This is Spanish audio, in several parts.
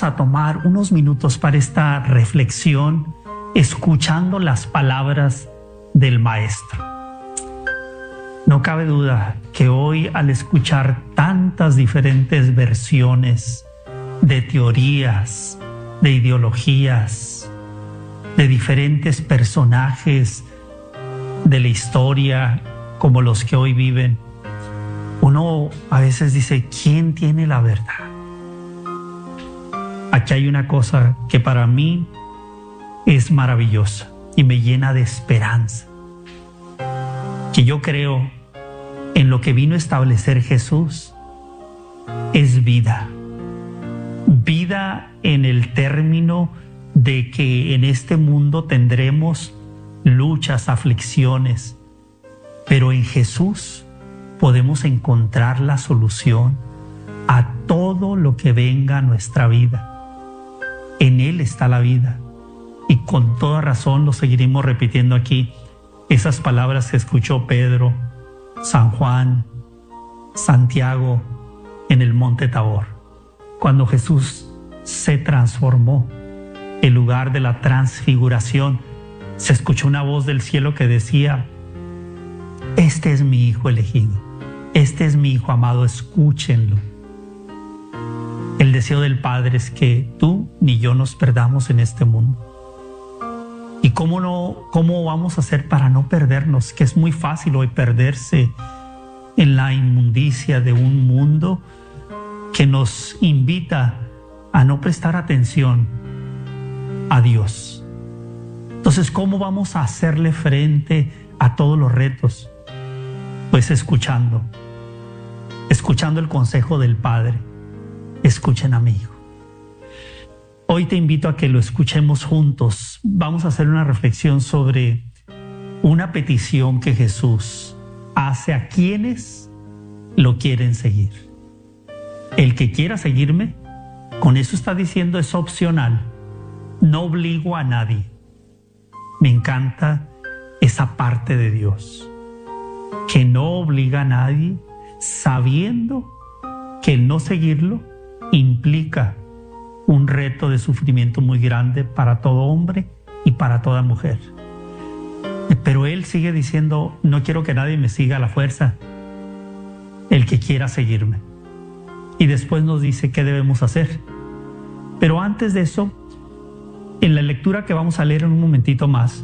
vamos a tomar unos minutos para esta reflexión, escuchando las palabras del Maestro. No cabe duda que hoy, al escuchar tantas diferentes versiones de teorías, de ideologías, de diferentes personajes de la historia como los que hoy viven, uno a veces dice, ¿quién tiene la verdad? Aquí hay una cosa que para mí es maravillosa y me llena de esperanza, que yo creo en lo que vino a establecer Jesús es vida. Vida en el término de que en este mundo tendremos luchas, aflicciones, pero en Jesús podemos encontrar la solución a todo lo que venga a nuestra vida. En Él está la vida, y con toda razón lo seguiremos repitiendo aquí, esas palabras que escuchó Pedro, San Juan, Santiago en el monte Tabor, cuando Jesús se transformó. En lugar de la transfiguración, se escuchó una voz del cielo que decía, este es mi Hijo elegido, este es mi Hijo amado, escúchenlo. El deseo del Padre es que tú ni yo nos perdamos en este mundo. ¿Y cómo vamos a hacer para no perdernos? Que es muy fácil hoy perderse en la inmundicia de un mundo que nos invita a no prestar atención a Dios. Entonces, ¿cómo vamos a hacerle frente a todos los retos? Pues escuchando el consejo del Padre. Escuchen a mi Hijo. Hoy te invito a que lo escuchemos juntos. Vamos a hacer una reflexión sobre una petición que Jesús hace a quienes lo quieren seguir. El que quiera seguirme, con eso está diciendo, es opcional. No obligo a nadie. Me encanta esa parte de Dios, que no obliga a nadie, sabiendo que el no seguirlo implica un reto de sufrimiento muy grande para todo hombre y para toda mujer. Pero Él sigue diciendo, no quiero que nadie me siga a la fuerza, el que quiera seguirme. Y después nos dice qué debemos hacer. Pero antes de eso, en la lectura que vamos a leer en un momentito más,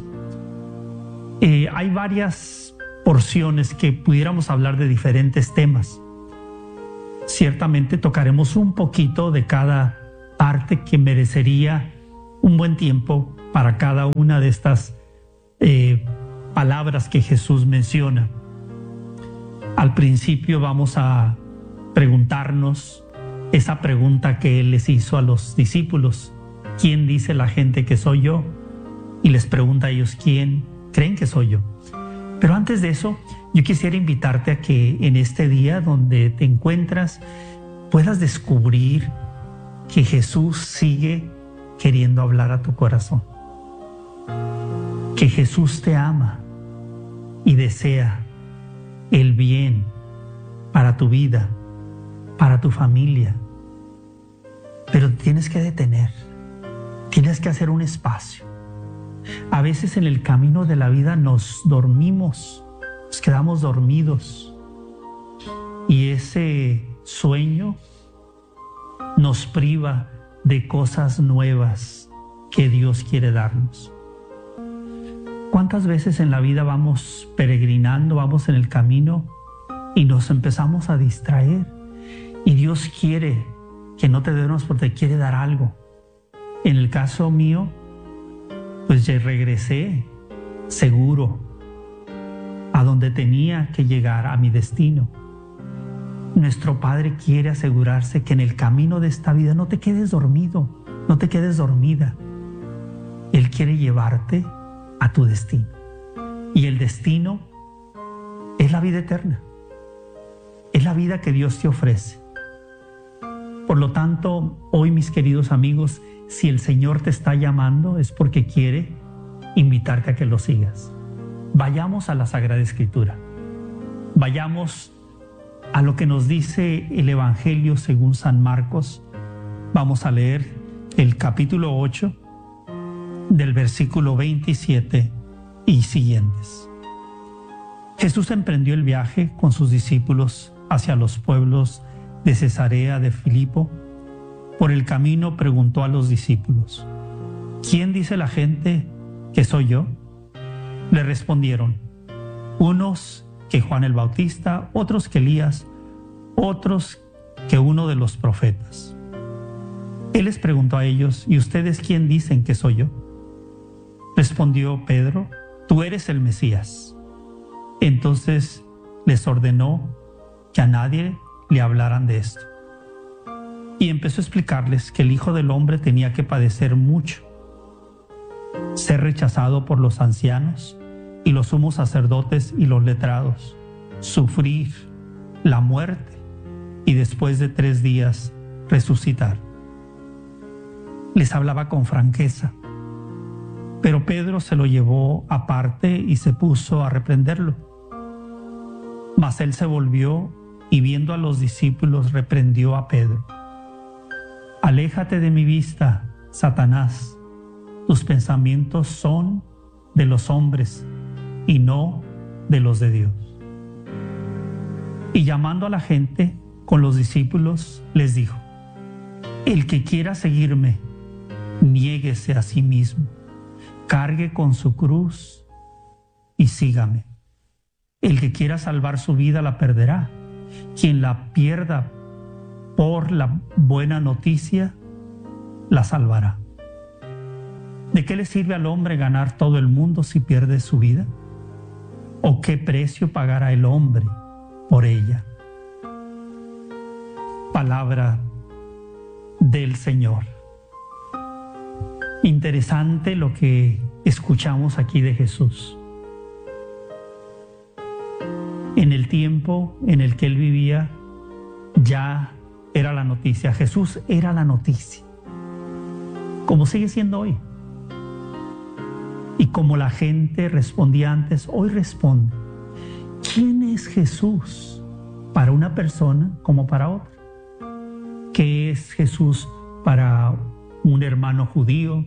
hay varias porciones que pudiéramos hablar de diferentes temas. Ciertamente tocaremos un poquito de cada parte que merecería un buen tiempo para cada una de estas palabras que Jesús menciona. Al principio vamos a preguntarnos esa pregunta que Él les hizo a los discípulos. ¿Quién dice la gente que soy yo? Y les pregunta a ellos, ¿quién creen que soy yo? Pero antes de eso, yo quisiera invitarte a que en este día donde te encuentras puedas descubrir que Jesús sigue queriendo hablar a tu corazón, que Jesús te ama y desea el bien para tu vida, para tu familia. Pero tienes que detener, tienes que hacer un espacio. A veces en el camino de la vida nos dormimos, nos quedamos dormidos, y ese sueño nos priva de cosas nuevas que Dios quiere darnos. ¿Cuántas veces en la vida vamos peregrinando, vamos en el camino y nos empezamos a distraer? Y Dios quiere que no te duermas porque te quiere dar algo. En el caso mío, pues ya regresé seguro a donde tenía que llegar, a mi destino. Nuestro Padre quiere asegurarse que en el camino de esta vida no te quedes dormido, no te quedes dormida. Él quiere llevarte a tu destino. Y el destino es la vida eterna. Es la vida que Dios te ofrece. Por lo tanto, hoy, mis queridos amigos, si el Señor te está llamando es porque quiere invitarte a que lo sigas. Vayamos a la Sagrada Escritura. Vayamos a lo que nos dice el Evangelio según San Marcos. Vamos a leer el capítulo 8, del versículo 27 y siguientes. Jesús emprendió el viaje con sus discípulos hacia los pueblos de Cesarea de Filipo. Por el camino preguntó a los discípulos: ¿quién dice la gente que soy yo? Le respondieron: unos que Juan el Bautista, otros que Elías, otros que uno de los profetas. Él les preguntó a ellos: ¿y ustedes quién dicen que soy yo? Respondió Pedro: tú eres el Mesías. Entonces les ordenó que a nadie le hablaran de esto. Y empezó a explicarles que el Hijo del Hombre tenía que padecer mucho, ser rechazado por los ancianos y los sumos sacerdotes y los letrados, sufrir la muerte y después de 3 días resucitar. Les hablaba con franqueza, pero Pedro se lo llevó aparte y se puso a reprenderlo. Mas él se volvió y viendo a los discípulos reprendió a Pedro: aléjate de mi vista, Satanás. Tus pensamientos son de los hombres y no de los de Dios. Y llamando a la gente con los discípulos, les dijo: el que quiera seguirme, niéguese a sí mismo, cargue con su cruz y sígame. El que quiera salvar su vida la perderá. Quien la pierda por la buena noticia, la salvará. ¿De qué le sirve al hombre ganar todo el mundo si pierde su vida? ¿O qué precio pagará el hombre por ella? Palabra del Señor. Interesante lo que escuchamos aquí de Jesús. En el tiempo en el que él vivía, ya era la noticia. Jesús era la noticia, como sigue siendo hoy. Y como la gente respondía antes, hoy responde. ¿Quién es Jesús para una persona como para otra? ¿Qué es Jesús para un hermano judío?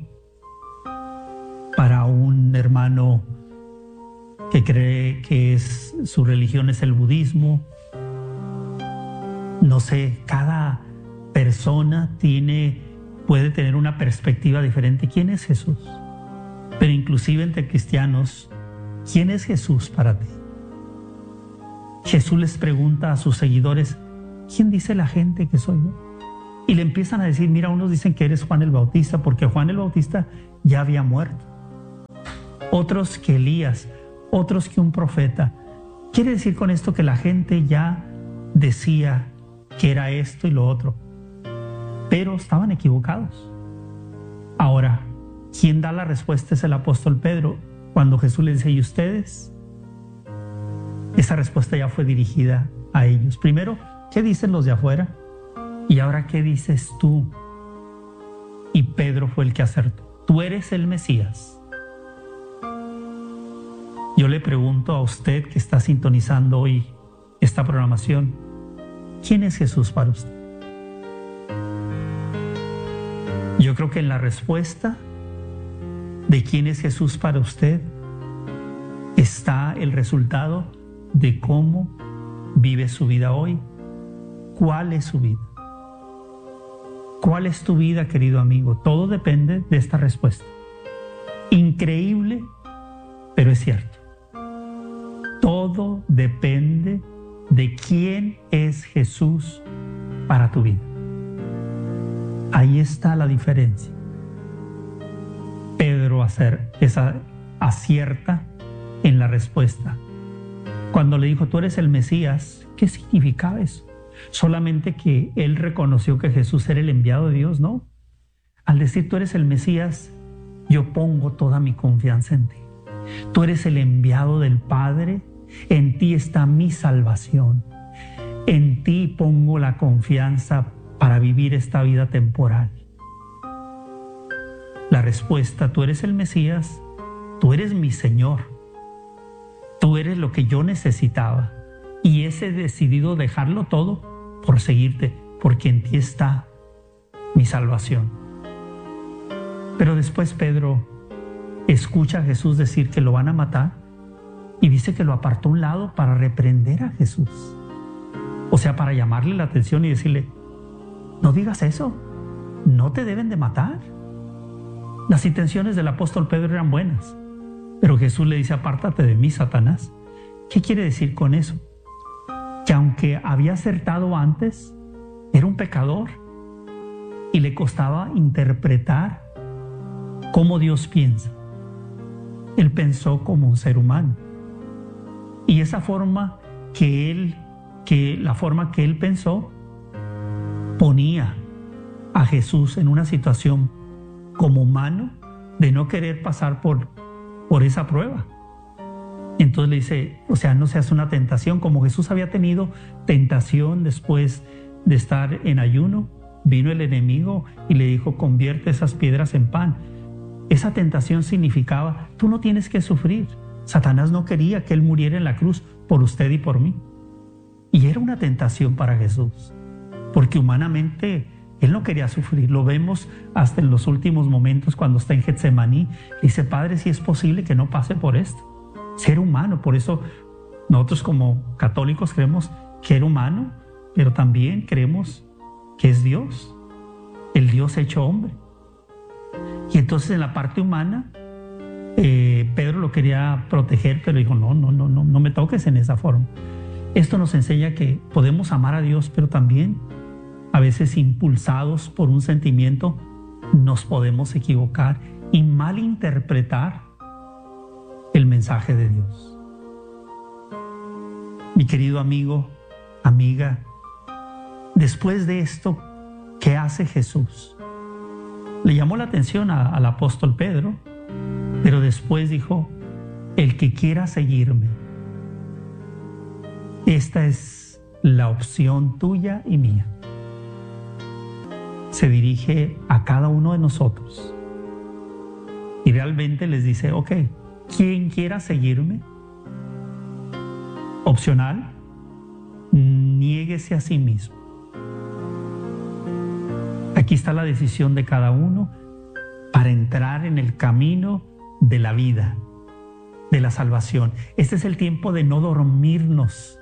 Para un hermano que cree que su religión es el budismo. No sé, cada persona puede tener una perspectiva diferente. ¿Quién es Jesús? Pero inclusive entre cristianos, ¿quién es Jesús para ti? Jesús les pregunta a sus seguidores: ¿quién dice la gente que soy yo? Y le empiezan a decir: mira, unos dicen que eres Juan el Bautista, porque Juan el Bautista ya había muerto. Otros que Elías, otros que un profeta. Quiere decir con esto que la gente ya decía que era esto y lo otro, pero estaban equivocados. Ahora, ¿quién da la respuesta? Es el apóstol Pedro. Cuando Jesús les dice: ¿y ustedes? Esa respuesta ya fue dirigida a ellos. Primero, ¿qué dicen los de afuera? Y ahora, ¿qué dices tú? Y Pedro fue el que acertó: tú eres el Mesías. Yo le pregunto a usted que está sintonizando hoy esta programación: ¿quién es Jesús para usted? Yo creo que en la respuesta de quién es Jesús para usted está el resultado de cómo vive su vida hoy. ¿Cuál es su vida? ¿Cuál es tu vida, querido amigo? Todo depende de esta respuesta. Increíble, pero es cierto. Todo depende de quién es Jesús para tu vida. Ahí está la diferencia. Pedro acierta en la respuesta. Cuando le dijo: tú eres el Mesías, ¿qué significaba eso? Solamente que él reconoció que Jesús era el enviado de Dios, ¿no? Al decir tú eres el Mesías, yo pongo toda mi confianza en ti. Tú eres el enviado del Padre, en ti está mi salvación. En ti pongo la confianza para vivir esta vida temporal. La respuesta: tú eres el Mesías, tú eres mi Señor, tú eres lo que yo necesitaba y he decidido dejarlo todo por seguirte, porque en ti está mi salvación. Pero después Pedro escucha a Jesús decir que lo van a matar y dice que lo apartó a un lado para reprender a Jesús. O sea, para llamarle la atención y decirle, no digas eso, no te deben de matar. Las intenciones del apóstol Pedro eran buenas, pero Jesús le dice, apártate de mí, Satanás. ¿Qué quiere decir con eso? Que aunque había acertado antes, era un pecador y le costaba interpretar cómo Dios piensa. Él pensó como un ser humano. Y esa forma la forma que él pensó ponía a Jesús en una situación como humano de no querer pasar por esa prueba. Entonces le dice, o sea, no seas una tentación, como Jesús había tenido tentación después de estar en ayuno, vino el enemigo y le dijo, convierte esas piedras en pan. Esa tentación significaba, tú no tienes que sufrir. Satanás no quería que él muriera en la cruz por usted y por mí. Y era una tentación para Jesús, porque humanamente él no quería sufrir. Lo vemos hasta en los últimos momentos cuando está en Getsemaní. Dice, Padre, si es posible que no pase por esto. Ser humano, por eso nosotros como católicos creemos que era humano, pero también creemos que es Dios, el Dios hecho hombre. Y entonces en la parte humana, Pedro lo quería proteger, pero dijo, no me toques en esa forma. Esto nos enseña que podemos amar a Dios, pero también a veces impulsados por un sentimiento nos podemos equivocar y malinterpretar el mensaje de Dios. Mi querido amigo, amiga, después de esto, ¿qué hace Jesús? Le llamó la atención al apóstol Pedro, pero después dijo, el que quiera seguirme, esta es la opción tuya y mía. Se dirige a cada uno de nosotros y realmente les dice, ok, quien quiera seguirme, opcional, niéguese a sí mismo. Aquí está la decisión de cada uno para entrar en el camino de la vida, de la salvación. Este es el tiempo de no dormirnos.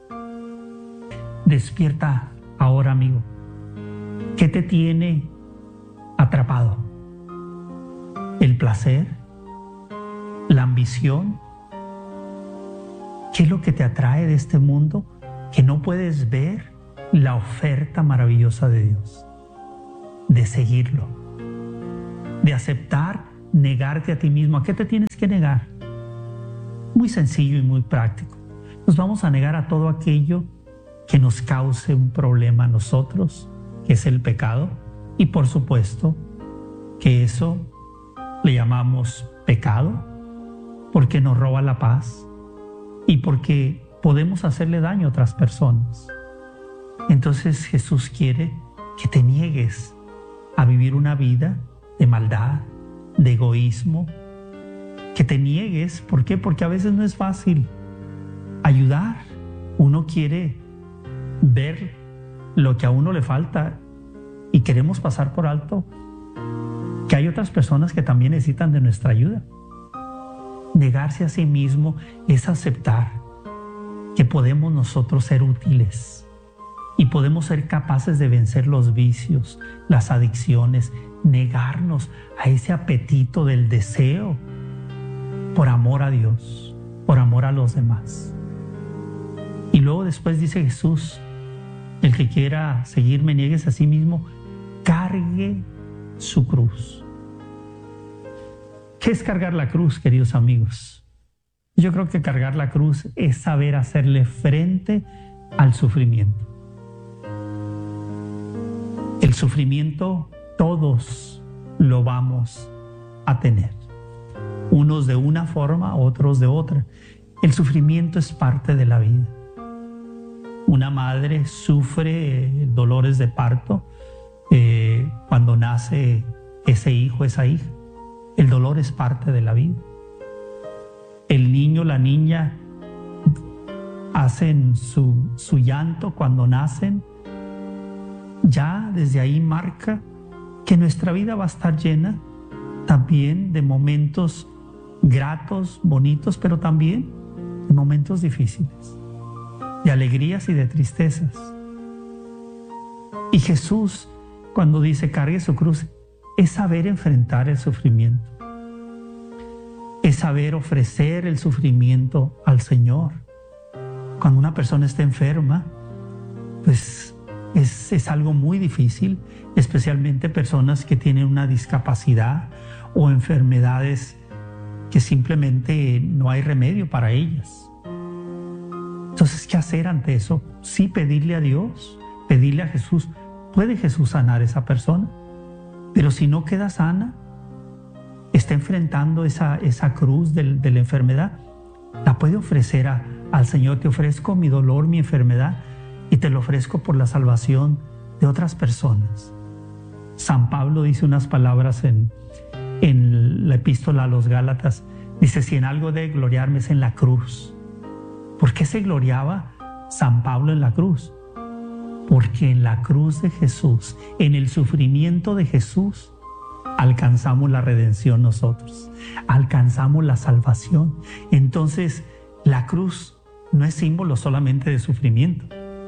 Despierta ahora, amigo. ¿Qué te tiene atrapado? ¿El placer? ¿La ambición? ¿Qué es lo que te atrae de este mundo que no puedes ver la oferta maravillosa de Dios? De seguirlo, de aceptar, negarte a ti mismo. ¿A qué te tienes que negar? Muy sencillo y muy práctico. Nos vamos a negar a todo aquello que nos cause un problema a nosotros, que es el pecado, y por supuesto que eso le llamamos pecado porque nos roba la paz y porque podemos hacerle daño a otras personas. Entonces Jesús quiere que te niegues a vivir una vida de maldad, de egoísmo, que te niegues. ¿Por qué? Porque a veces no es fácil ayudar. Uno quiere ver lo que a uno le falta y queremos pasar por alto que hay otras personas que también necesitan de nuestra ayuda. Negarse a sí mismo es aceptar que podemos nosotros ser útiles y podemos ser capaces de vencer los vicios, las adicciones, negarnos a ese apetito del deseo por amor a Dios, por amor a los demás. Y luego después dice Jesús, el que quiera seguirme, niegues a sí mismo, cargue su cruz. ¿Qué es cargar la cruz, queridos amigos? Yo creo que cargar la cruz es saber hacerle frente al sufrimiento. El sufrimiento todos lo vamos a tener. Unos de una forma, otros de otra. El sufrimiento es parte de la vida. Una madre sufre dolores de parto cuando nace ese hijo, esa hija. El dolor es parte de la vida. El niño, la niña hacen su llanto cuando nacen. Ya desde ahí marca que nuestra vida va a estar llena también de momentos gratos, bonitos, pero también de momentos difíciles, de alegrías y de tristezas. Y Jesús, cuando dice cargue su cruz, es saber enfrentar el sufrimiento, es saber ofrecer el sufrimiento al Señor. Cuando una persona está enferma, pues es algo muy difícil, especialmente personas que tienen una discapacidad o enfermedades que simplemente no hay remedio para ellas. Entonces, ¿qué hacer ante eso? Sí, pedirle a Dios, pedirle a Jesús. ¿Puede Jesús sanar a esa persona? Pero si no queda sana, está enfrentando esa cruz de la enfermedad, la puede ofrecer al Señor. Te ofrezco mi dolor, mi enfermedad, y te lo ofrezco por la salvación de otras personas. San Pablo dice unas palabras en la epístola a los Gálatas. Dice, si en algo de gloriarme es en la cruz. ¿Por qué se gloriaba San Pablo en la cruz? Porque en la cruz de Jesús, en el sufrimiento de Jesús, alcanzamos la redención nosotros, alcanzamos la salvación. Entonces, la cruz no es símbolo solamente de sufrimiento,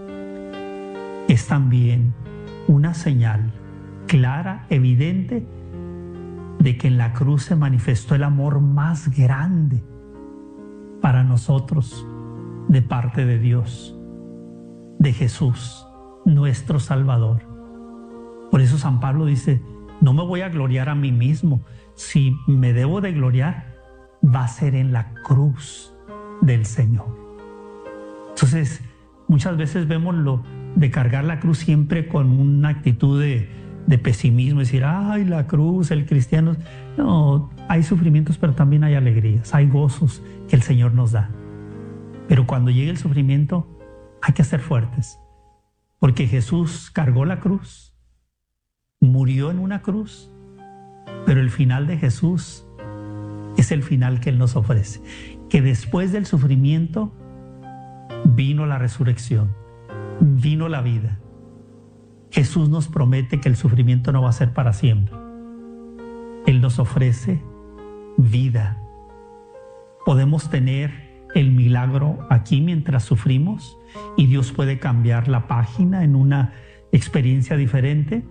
es también una señal clara, evidente, de que en la cruz se manifestó el amor más grande para nosotros de parte de Dios, de Jesús, nuestro Salvador. Por eso San Pablo dice, no me voy a gloriar a mí mismo. Si me debo de gloriar, va a ser en la cruz del Señor. Entonces, muchas veces vemos lo de cargar la cruz siempre con una actitud de pesimismo, decir, ay, la cruz, el cristiano. No, hay sufrimientos, pero también hay alegrías, hay gozos que el Señor nos da. Pero cuando llegue el sufrimiento, hay que ser fuertes, porque Jesús cargó la cruz, murió en una cruz, pero el final de Jesús es el final que Él nos ofrece, que después del sufrimiento vino la resurrección, vino la vida. Jesús nos promete que el sufrimiento no va a ser para siempre. Él nos ofrece vida. Podemos tener el milagro aquí mientras sufrimos y Dios puede cambiar la página en una experiencia diferente.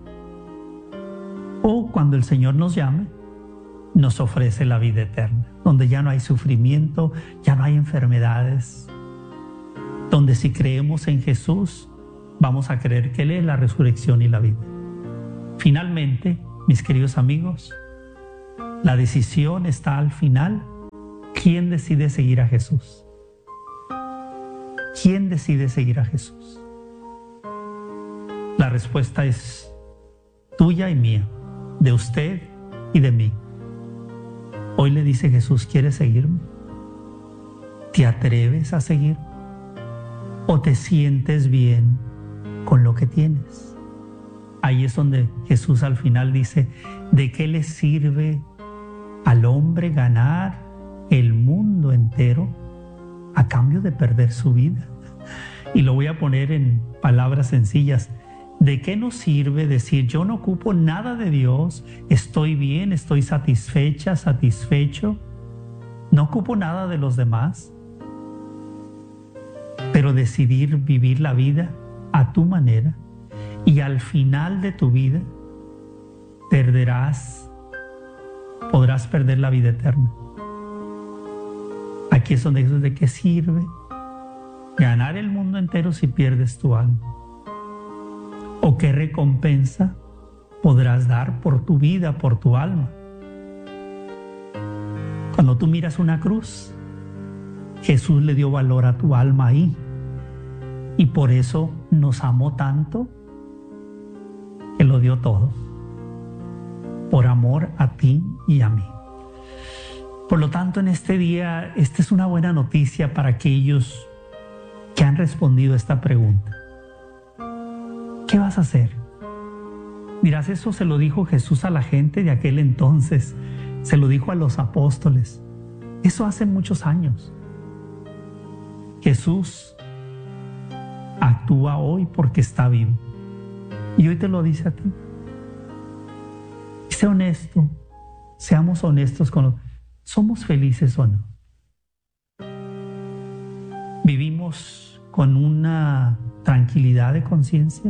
O cuando el Señor nos llame, nos ofrece la vida eterna, donde ya no hay sufrimiento, ya no hay enfermedades, donde si creemos en Jesús, vamos a creer que Él es la resurrección y la vida. Finalmente, mis queridos amigos, la decisión está al final. ¿Quién decide seguir a Jesús? ¿Quién decide seguir a Jesús? La respuesta es tuya y mía, de usted y de mí. Hoy le dice Jesús, ¿quieres seguirme? ¿Te atreves a seguir? ¿O te sientes bien con lo que tienes? Ahí es donde Jesús al final dice, ¿de qué le sirve al hombre ganar el mundo entero a cambio de perder su vida? Y lo voy a poner en palabras sencillas. ¿De qué nos sirve decir yo no ocupo nada de Dios, estoy bien, estoy satisfecha, satisfecho, no ocupo nada de los demás, pero decidir vivir la vida a tu manera y al final de tu vida podrás perder la vida eterna? Aquí es donde Jesús, ¿de qué sirve ganar el mundo entero si pierdes tu alma? ¿O qué recompensa podrás dar por tu vida, por tu alma? Cuando tú miras una cruz, Jesús le dio valor a tu alma ahí. Y por eso nos amó tanto que lo dio todo. Por amor a ti y a mí. Por lo tanto, en este día, esta es una buena noticia para aquellos que han respondido a esta pregunta. ¿Qué vas a hacer? Dirás, eso se lo dijo Jesús a la gente de aquel entonces, se lo dijo a los apóstoles. Eso hace muchos años. Jesús actúa hoy porque está vivo. Y hoy te lo dice a ti. Sé honesto, Seamos honestos ¿somos felices o no? ¿Vivimos con una tranquilidad de conciencia?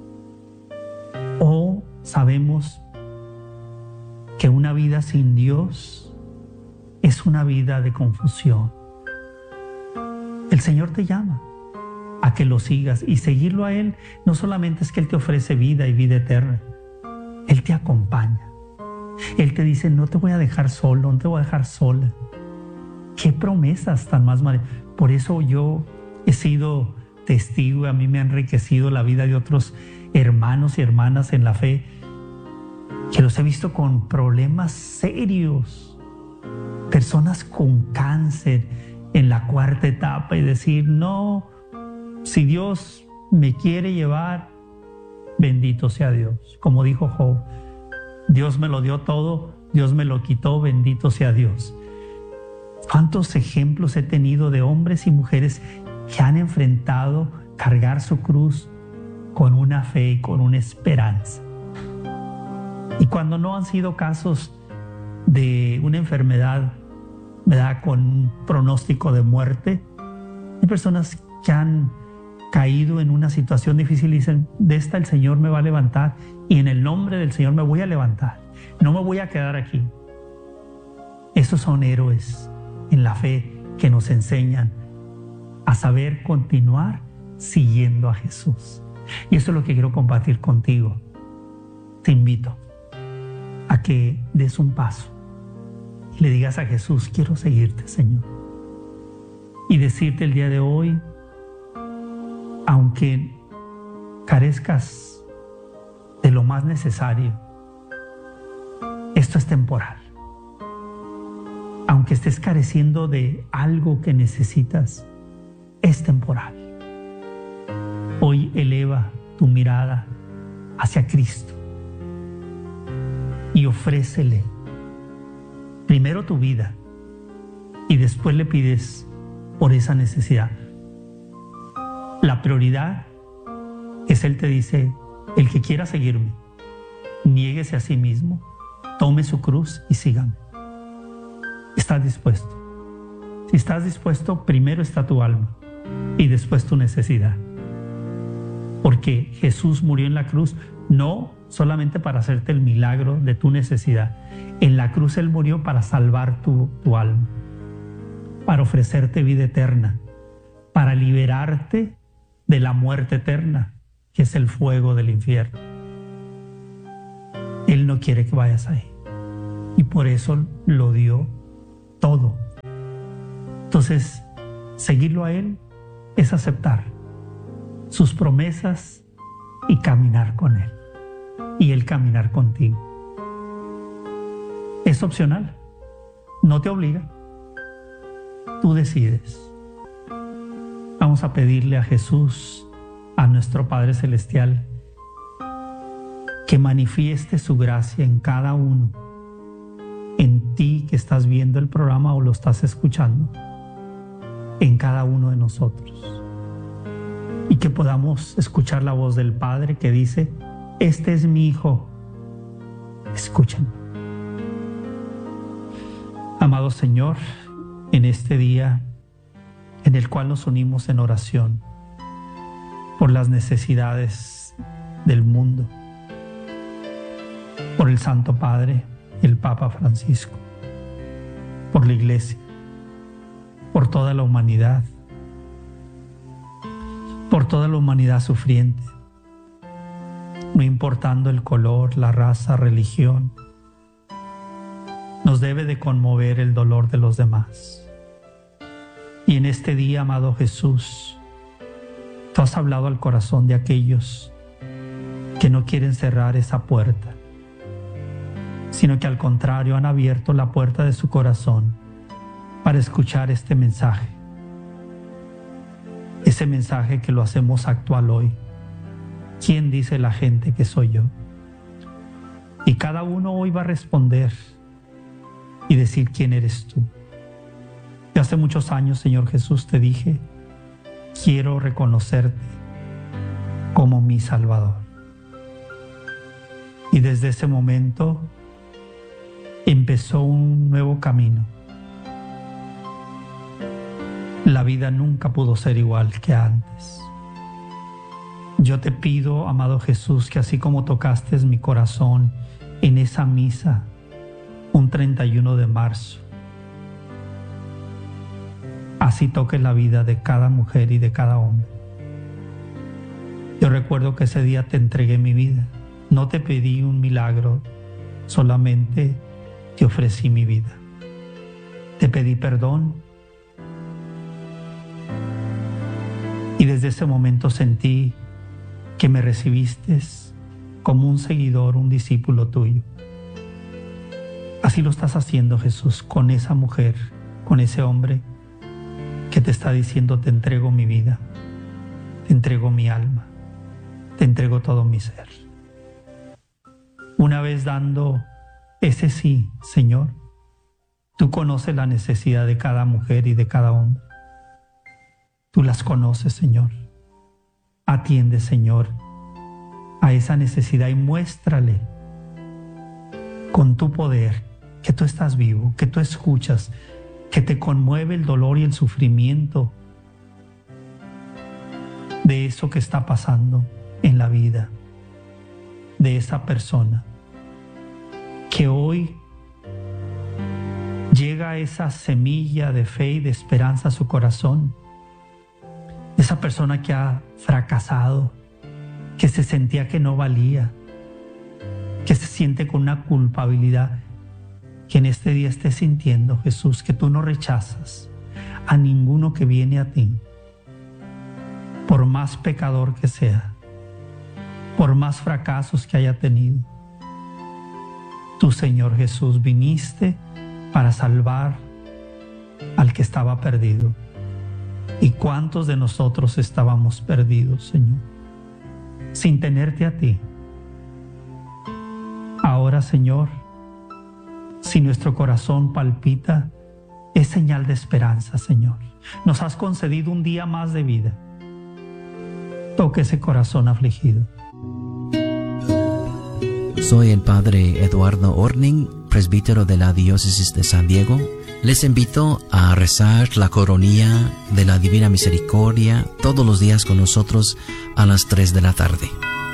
¿O sabemos que una vida sin Dios es una vida de confusión? El Señor te llama a que lo sigas, y seguirlo a Él no solamente es que Él te ofrece vida y vida eterna, Él te acompaña. Él te dice, no te voy a dejar solo, no te voy a dejar sola. Qué promesas tan más maravillosas. Por eso yo he sido testigo, a mí me ha enriquecido la vida de otros hermanos y hermanas en la fe, que los he visto con problemas serios, personas con cáncer en la cuarta etapa, y decir, no, si Dios me quiere llevar, bendito sea Dios. Como dijo Job, Dios me lo dio todo, Dios me lo quitó, bendito sea Dios. ¿Cuántos ejemplos he tenido de hombres y mujeres que han enfrentado cargar su cruz con una fe y con una esperanza? Y cuando no han sido casos de una enfermedad, ¿verdad?, con un pronóstico de muerte, hay personas que han caído en una situación difícil y dicen, de esta el Señor me va a levantar, y en el nombre del Señor me voy a levantar, no me voy a quedar aquí. Esos son héroes en la fe que nos enseñan a saber continuar siguiendo a Jesús. Y eso es lo que quiero compartir contigo. Te invito a que des un paso y le digas a Jesús, quiero seguirte, Señor. Y decirte el día de hoy, aunque carezcas de lo más necesario, esto es temporal. Aunque estés careciendo de algo que necesitas, es temporal. Hoy eleva tu mirada hacia Cristo y ofrécele primero tu vida, y después le pides por esa necesidad. La prioridad es, Él te dice, el que quiera seguirme, niéguese a sí mismo, tome su cruz y sígame. ¿Estás dispuesto? Si estás dispuesto, primero está tu alma y después tu necesidad. Porque Jesús murió en la cruz no solamente para hacerte el milagro de tu necesidad. En la cruz Él murió para salvar tu alma, para ofrecerte vida eterna, para liberarte de la muerte eterna, que es el fuego del infierno. Él no quiere que vayas ahí, y por eso lo dio todo. Entonces, seguirlo a Él es aceptar sus promesas y caminar con Él, y Él caminar contigo. Es opcional, no te obliga, tú decides. Vamos a pedirle a Jesús, a nuestro Padre Celestial, que manifieste su gracia en cada uno, en ti que estás viendo el programa o lo estás escuchando, en cada uno de nosotros, y que podamos escuchar la voz del Padre que dice, este es mi Hijo, escúchenlo. Amado Señor, en este día en el cual nos unimos en oración por las necesidades del mundo, por el Santo Padre, el Papa Francisco, por la Iglesia, por toda la humanidad, sufriente, no importando el color, la raza, religión. Nos debe de conmover el dolor de los demás. Y en este día, amado Jesús, tú has hablado al corazón de aquellos que no quieren cerrar esa puerta, sino que al contrario han abierto la puerta de su corazón para escuchar este mensaje. Ese mensaje que lo hacemos actual hoy. ¿Quién dice la gente que soy yo? Y cada uno hoy va a responder y decir quién eres tú. Yo hace muchos años, Señor Jesús, te dije, quiero reconocerte como mi Salvador. Y desde ese momento empezó un nuevo camino. La vida nunca pudo ser igual que antes. Yo te pido, amado Jesús, que así como tocaste mi corazón en esa misa, un 31 de marzo, así toques la vida de cada mujer y de cada hombre. Yo recuerdo que ese día te entregué mi vida. No te pedí un milagro, solamente te ofrecí mi vida. Te pedí perdón y desde ese momento sentí que me recibiste como un seguidor, un discípulo tuyo. Así lo estás haciendo, Jesús, con esa mujer, con ese hombre que te está diciendo: te entrego mi vida, te entrego mi alma, te entrego todo mi ser. Una vez dando ese sí, Señor, tú conoces la necesidad de cada mujer y de cada hombre. Tú las conoces, Señor. Atiende, Señor, a esa necesidad y muéstrale con tu poder que tú estás vivo, que tú escuchas, que te conmueve el dolor y el sufrimiento de eso que está pasando en la vida de esa persona, que hoy llega esa semilla de fe y de esperanza a su corazón. Esa persona que ha fracasado, que se sentía que no valía, que se siente con una culpabilidad, que en este día esté sintiendo, Jesús, que tú no rechazas a ninguno que viene a ti, por más pecador que sea, por más fracasos que haya tenido. Tú, Señor Jesús, viniste para salvar al que estaba perdido. ¿Y cuántos de nosotros estábamos perdidos, Señor, sin tenerte a ti? Ahora, Señor, si nuestro corazón palpita, es señal de esperanza, Señor. Nos has concedido un día más de vida. Toque ese corazón afligido. Soy el Padre Eduardo Orning, presbítero de la Diócesis de San Diego. Les invito a rezar la coronilla de la Divina Misericordia todos los días con nosotros a las 3 de la tarde.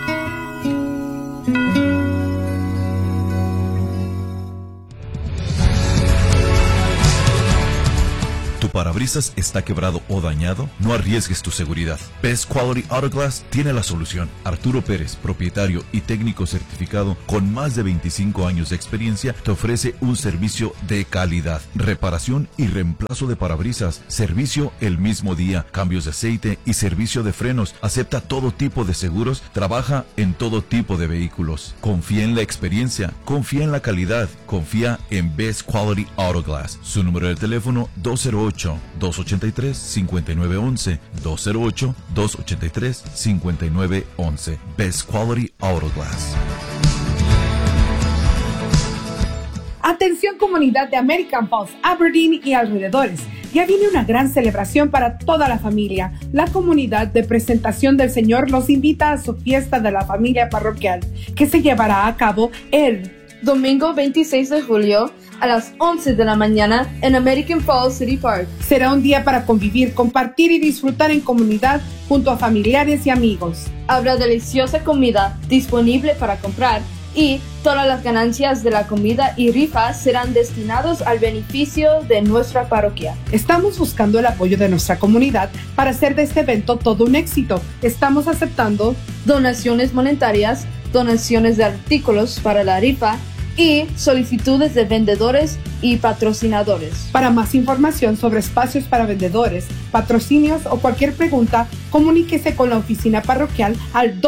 ¿Tu parabrisas está quebrado o dañado? No arriesgues tu seguridad. Best Quality Auto Glass tiene la solución. Arturo Pérez, propietario y técnico certificado con más de 25 años de experiencia, te ofrece un servicio de calidad. Reparación y reemplazo de parabrisas, servicio el mismo día, cambios de aceite y servicio de frenos. Acepta todo tipo de seguros, trabaja en todo tipo de vehículos. Confía en la experiencia, confía en la calidad, confía en Best Quality Auto Glass. Su número de teléfono 208-283-5911, 208-283-5911. Best Quality Auto Glass. Atención, comunidad de American Falls, Aberdeen y alrededores. Ya viene una gran celebración para toda la familia. La comunidad de Presentación del Señor los invita a su fiesta de la familia parroquial, que se llevará a cabo el domingo 26 de julio a las 11 de la mañana en American Falls City Park. Será un día para convivir, compartir y disfrutar en comunidad junto a familiares y amigos. Habrá deliciosa comida disponible para comprar y todas las ganancias de la comida y rifas serán destinados al beneficio de nuestra parroquia. Estamos buscando el apoyo de nuestra comunidad para hacer de este evento todo un éxito. Estamos aceptando donaciones monetarias, donaciones de artículos para la rifa y solicitudes de vendedores y patrocinadores. Para más información sobre espacios para vendedores, patrocinios o cualquier pregunta, comuníquese con la oficina parroquial al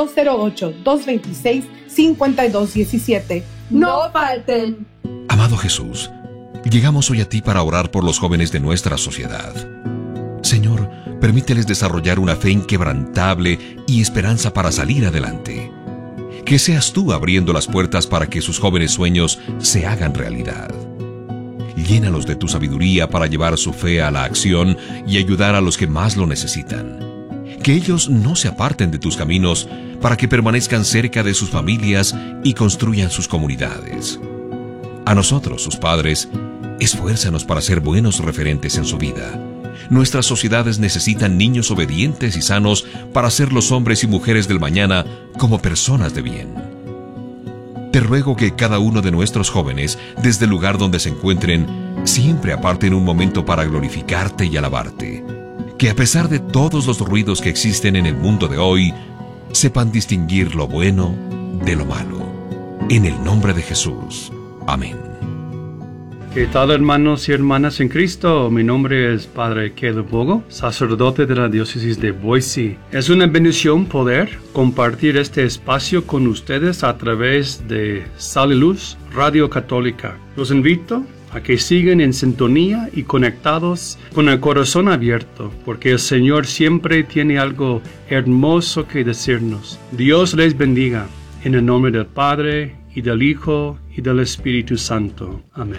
208-226-5217. ¡No falten! Amado Jesús, llegamos hoy a ti para orar por los jóvenes de nuestra sociedad. Señor, permíteles desarrollar una fe inquebrantable y esperanza para salir adelante. Que seas tú abriendo las puertas para que sus jóvenes sueños se hagan realidad. Llénalos de tu sabiduría para llevar su fe a la acción y ayudar a los que más lo necesitan. Que ellos no se aparten de tus caminos para que permanezcan cerca de sus familias y construyan sus comunidades. A nosotros, sus padres, esfuérzanos para ser buenos referentes en su vida. Nuestras sociedades necesitan niños obedientes y sanos para ser los hombres y mujeres del mañana como personas de bien. Te ruego que cada uno de nuestros jóvenes, desde el lugar donde se encuentren, siempre aparten un momento para glorificarte y alabarte. Que a pesar de todos los ruidos que existen en el mundo de hoy, sepan distinguir lo bueno de lo malo. En el nombre de Jesús. Amén. ¿Qué tal, hermanos y hermanas en Cristo? Mi nombre es Padre Caleb Bogo, sacerdote de la diócesis de Boise. Es una bendición poder compartir este espacio con ustedes a través de Sal y Luz Radio Católica. Los invito a que sigan en sintonía y conectados con el corazón abierto, porque el Señor siempre tiene algo hermoso que decirnos. Dios les bendiga. En el nombre del Padre, y del Hijo, y del Espíritu Santo. Amén.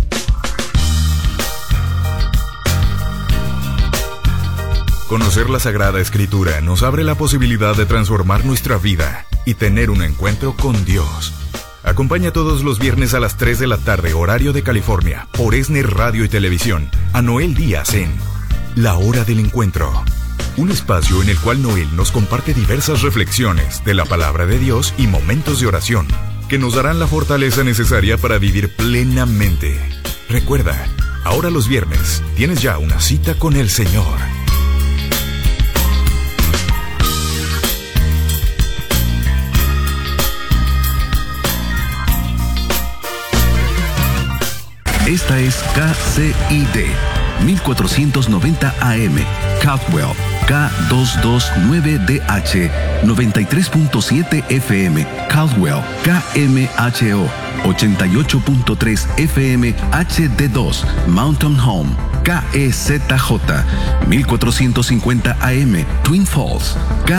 Conocer la Sagrada Escritura nos abre la posibilidad de transformar nuestra vida y tener un encuentro con Dios. Acompaña todos los viernes a las 3 de la tarde, horario de California, por ESNER Radio y Televisión, a Noel Díaz en La Hora del Encuentro. Un espacio en el cual Noel nos comparte diversas reflexiones de la palabra de Dios y momentos de oración que nos darán la fortaleza necesaria para vivir plenamente. Recuerda, ahora los viernes tienes ya una cita con el Señor. Esta es KCID 1490 AM, Caldwell, K229DH, 93.7 FM, Caldwell, KMHO, 88.3 FM, HD2, Mountain Home, KEZJ, 1450 AM, Twin Falls,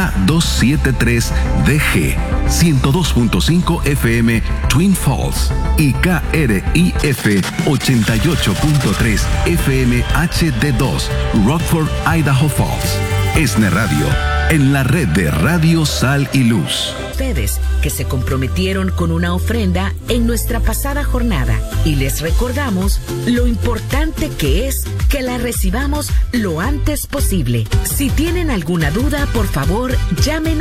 K273DG, 102.5 FM, Twin Falls, y KRIF 88.3 FM HD2, Rockford, Idaho Falls. ESNER Radio, en la red de Radio Sal y Luz. Ustedes que se comprometieron con una ofrenda en nuestra pasada jornada y les recordamos lo importante que es que la recibamos lo antes posible. Si tienen alguna duda, por favor, llámenos